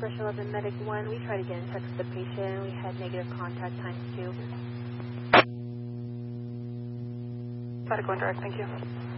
Expression 11, Medic 1. We tried to get in touch with the patient. We had negative contact times 2. Medic 1 direct, thank you.